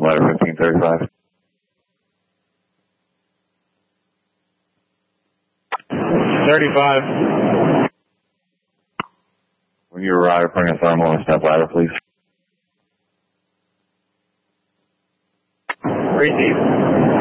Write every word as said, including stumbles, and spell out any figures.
ladder fifteen thirty-five. thirty-five. When you arrive, bring us on one step ladder, please. Receive.